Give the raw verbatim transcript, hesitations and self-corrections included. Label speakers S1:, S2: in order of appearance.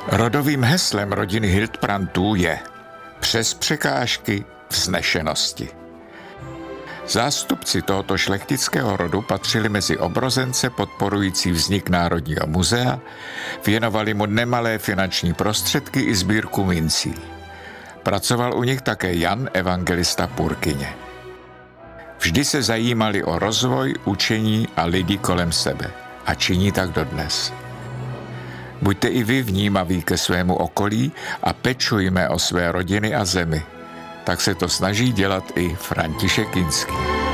S1: Rodovým heslem rodiny Hildbrandtů je přes překážky vznešenosti. Zástupci tohoto šlechtického rodu patřili mezi obrozence podporující vznik Národního muzea, věnovali mu nemalé finanční prostředky i sbírku mincí. Pracoval u nich také Jan Evangelista Purkyně. Vždy se zajímali o rozvoj, učení a lidi kolem sebe a činí tak dodnes. Buďte i vy vnímaví ke svému okolí a pečujme o své rodiny a zemi. Tak se to snaží dělat i František Kinský.